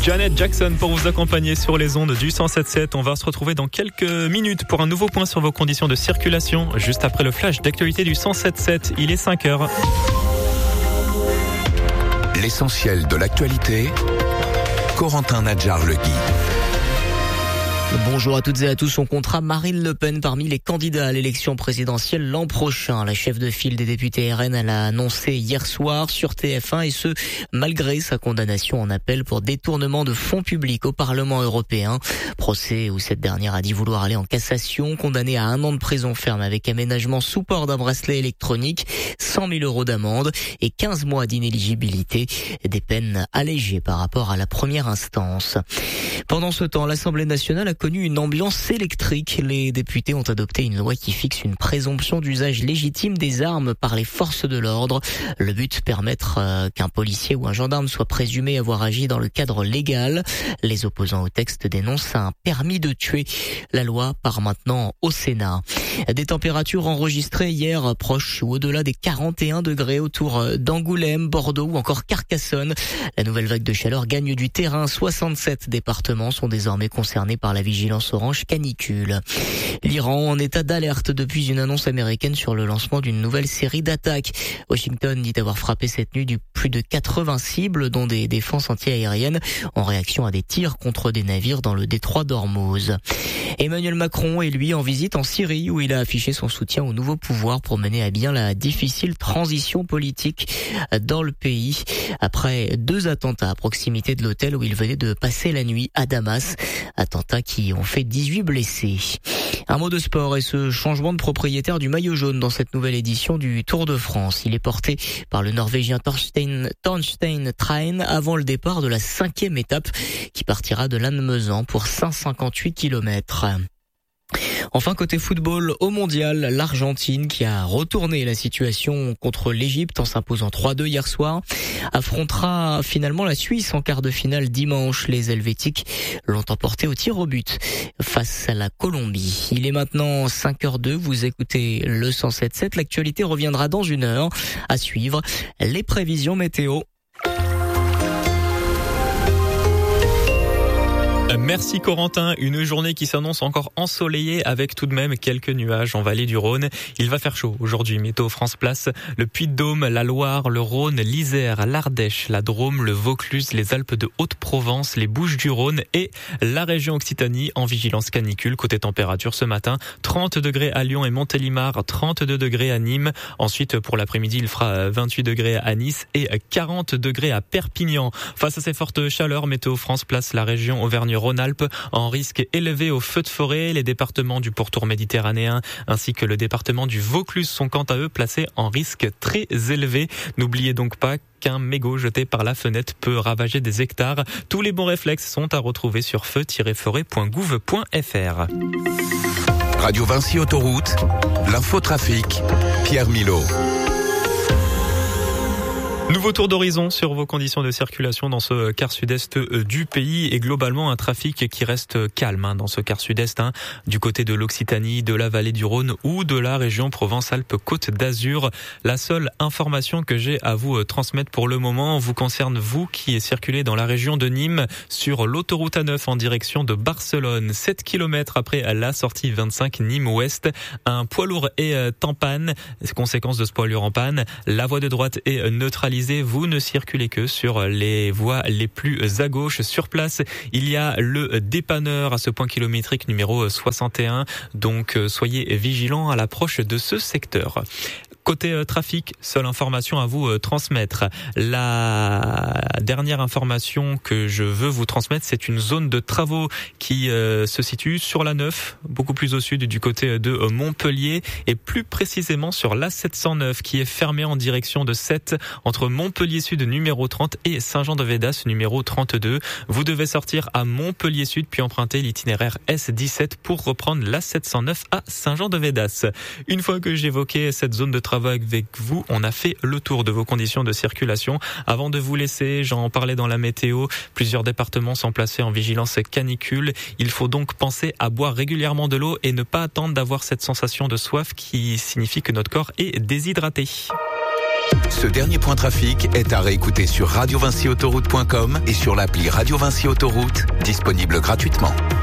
Janet Jackson pour vous accompagner sur les ondes du 107.7. On va se retrouver dans quelques minutes pour un nouveau point sur vos conditions de circulation, juste après le flash d'actualité du 107.7. Il est 5h. L'essentiel de l'actualité, Corentin Nadjar-Legui. Bonjour à toutes et à tous. On comptera Marine Le Pen parmi les candidats à l'élection présidentielle l'an prochain. La chef de file des députés RN, elle a annoncé hier soir sur TF1 et ce, malgré sa condamnation en appel pour détournement de fonds publics au Parlement européen. Procès où cette dernière a dit vouloir aller en cassation, condamnée à 1 an de prison ferme avec aménagement sous port d'un bracelet électronique, 100 000 € d'amende et 15 mois d'inéligibilité. Des peines allégées par rapport à la première instance. Pendant ce temps, l'Assemblée nationale a connu une ambiance électrique. Les députés ont adopté une loi qui fixe une présomption d'usage légitime des armes par les forces de l'ordre. Le but, permettre qu'un policier ou un gendarme soit présumé avoir agi dans le cadre légal. Les opposants au texte dénoncent un permis de tuer. La loi part maintenant au Sénat. Des températures enregistrées hier proches ou au-delà des 41 degrés autour d'Angoulême, Bordeaux ou encore Carcassonne. La nouvelle vague de chaleur gagne du terrain. 67 départements sont désormais concernés par la vigilance orange canicule. L'Iran en état d'alerte depuis une annonce américaine sur le lancement d'une nouvelle série d'attaques. Washington dit avoir frappé cette nuit plus de 80 cibles, dont des défenses anti-aériennes, en réaction à des tirs contre des navires dans le détroit d'Ormuz. Emmanuel Macron est lui en visite en Syrie où il a affiché son soutien au nouveau pouvoir pour mener à bien la difficile transition politique dans le pays après 2 attentats à proximité de l'hôtel où il venait de passer la nuit à Damas. Attentats qui ont fait 18 blessés. Un mot de sport et ce changement de propriétaire du maillot jaune dans cette nouvelle édition du Tour de France. Il est porté par le Norvégien Torstein Train avant le départ de la 5e étape qui partira de Lannemezan pour 158 km. Enfin, côté football, au mondial, l'Argentine, qui a retourné la situation contre l'Égypte en s'imposant 3-2 hier soir, affrontera finalement la Suisse en quart de finale dimanche. Les Helvétiques l'ont emporté au tir au but face à la Colombie. Il est maintenant 5h02, vous écoutez le 107.7. L'actualité reviendra dans 1 heure. À suivre, les prévisions météo. Merci Corentin, une journée qui s'annonce encore ensoleillée avec tout de même quelques nuages en vallée du Rhône. Il va faire chaud aujourd'hui, Météo France place le Puy-de-Dôme, la Loire, le Rhône, l'Isère, l'Ardèche, la Drôme, le Vaucluse, les Alpes de Haute-Provence, les Bouches-du-Rhône et la région Occitanie en vigilance canicule. Côté température ce matin, 30 degrés à Lyon et Montélimar, 32 degrés à Nîmes. Ensuite pour l'après-midi, il fera 28 degrés à Nice et 40 degrés à Perpignan. Face à ces fortes chaleurs, Météo France place la région Auvergne-Rhône-Alpes en risque élevé au feu de forêt. Les départements du pourtour méditerranéen ainsi que le département du Vaucluse sont quant à eux placés en risque très élevé. N'oubliez donc pas qu'un mégot jeté par la fenêtre peut ravager des hectares. Tous les bons réflexes sont à retrouver sur feu-forêt.gouv.fr. Radio Vinci Autoroute, l'infotrafic, Pierre Milot. Nouveau tour d'horizon sur vos conditions de circulation dans ce quart sud-est du pays et globalement un trafic qui reste calme dans ce quart sud-est, du côté de l'Occitanie, de la vallée du Rhône ou de la région Provence-Alpes-Côte d'Azur. La seule information que j'ai à vous transmettre pour le moment vous concerne vous qui circulez dans la région de Nîmes sur l'autoroute A9 en direction de Barcelone. 7 km après la sortie 25 Nîmes-Ouest, un poids lourd est en panne. Conséquence de ce poids lourd en panne, la voie de droite est neutralisée. Vous ne circulez que sur les voies les plus à gauche. Sur place, il y a le dépanneur à ce point kilométrique numéro 61. Donc, soyez vigilants à l'approche de ce secteur. Côté trafic, seule information à vous transmettre. La dernière information que je veux vous transmettre, c'est une zone de travaux qui se situe sur la 9, beaucoup plus au sud du côté de Montpellier et plus précisément sur la 709 qui est fermée en direction de Sète entre Montpellier Sud numéro 30 et Saint-Jean-de-Védas numéro 32. Vous devez sortir à Montpellier Sud puis emprunter l'itinéraire S17 pour reprendre la 709 à Saint-Jean-de-Védas. Une fois que j'évoquais cette zone de travaux avec vous, on a fait le tour de vos conditions de circulation. Avant de vous laisser, j'en parlais dans la météo, plusieurs départements sont placés en vigilance canicule. Il faut donc penser à boire régulièrement de l'eau et ne pas attendre d'avoir cette sensation de soif qui signifie que notre corps est déshydraté. Ce dernier point trafic est à réécouter sur radiovincyautoroute.com et sur l'appli Radio Vinci Autoroute, disponible gratuitement.